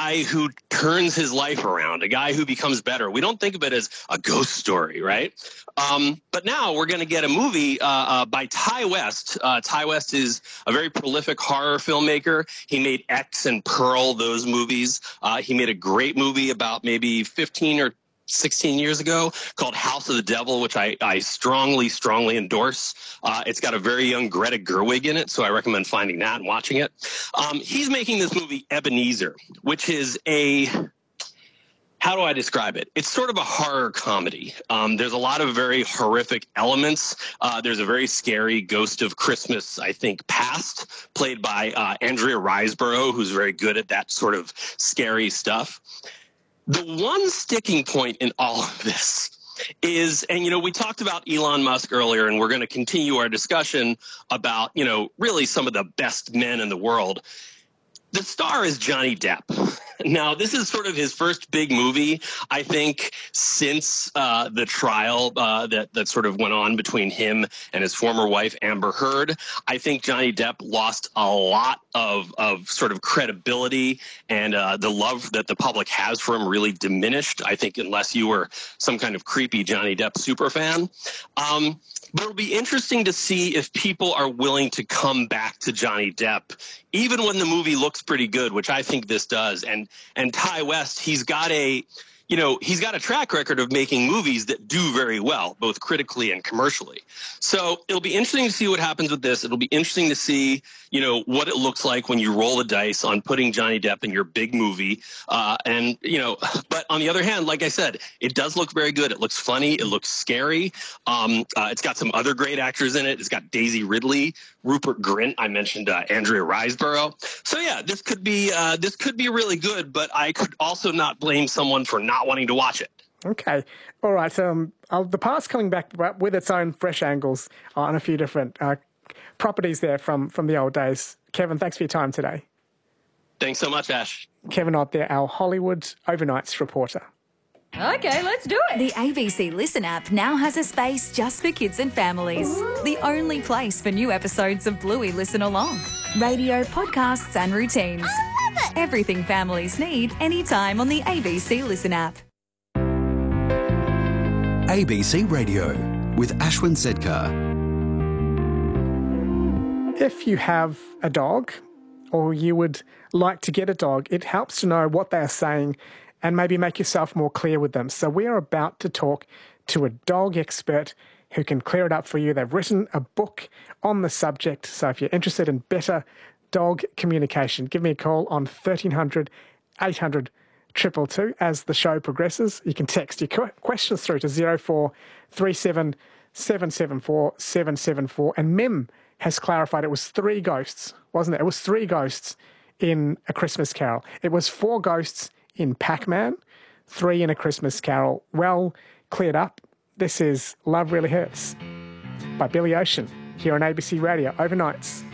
guy who turns his life around, a guy who becomes better. We don't think of it as a ghost story, right? But now we're going to get a movie by Ty West. Ty West is a very prolific horror filmmaker. He made X and Pearl, those movies. He made a great movie about maybe 15 or 16 years ago called House of the Devil, which I strongly endorse. It's got a very young Greta Gerwig in it, so I recommend finding that and watching it. He's making this movie Ebenezer, which is how do I describe it? It's sort of a horror comedy. There's a lot of very horrific elements. There's a very scary Ghost of Christmas, I think, past, played by Andrea Riseborough, who's very good at that sort of scary stuff. The one sticking point in all of this is, and, we talked about Elon Musk earlier, and we're going to continue our discussion about, really some of the best men in the world. The star is Johnny Depp. Now, this is sort of his first big movie, I think, since the trial that sort of went on between him and his former wife, Amber Heard. I think Johnny Depp lost a lot of sort of credibility, and the love that the public has for him really diminished, I think, unless you were some kind of creepy Johnny Depp superfan. But it'll be interesting to see if people are willing to come back to Johnny Depp, even when the movie looks pretty good, which I think this does. And Ty West, he's got a track record of making movies that do very well, both critically and commercially. So it'll be interesting to see what happens with this. It'll be interesting to see, what it looks like when you roll the dice on putting Johnny Depp in your big movie. But on the other hand, like I said, it does look very good. It looks funny. It looks scary. It's got some other great actors in it. It's got Daisy Ridley, Rupert Grint. I mentioned Andrea Riseborough. So yeah, this could be really good, but I could also not blame someone for not wanting to watch it. Okay. All right. The past coming back with its own fresh angles on a few different properties there from the old days. Kevin, thanks for your time today. Thanks so much, Ash. Kevin Ott there, our Hollywood overnights reporter. Okay, let's do it. The ABC Listen app now has a space just for kids and families. Ooh. The only place for new episodes of Bluey Listen Along. Radio, podcasts and routines. I love it. Everything families need, anytime on the ABC Listen app. ABC Radio with Ashwin Sedkar. If you have a dog or you would like to get a dog, it helps to know what they are saying and maybe make yourself more clear with them. So we are about to talk to a dog expert who can clear it up for you. They've written a book on the subject. So if you're interested in better dog communication, give me a call on 1300 800 222. As the show progresses, you can text your questions through to 0437 774 774. And Mim has clarified it was 3 ghosts, wasn't it? It was 3 ghosts in A Christmas Carol. It was 4 ghosts in Pac-Man, 3 in A Christmas Carol. Well cleared up. This is Love Really Hurts by Billy Ocean here on ABC Radio Overnights.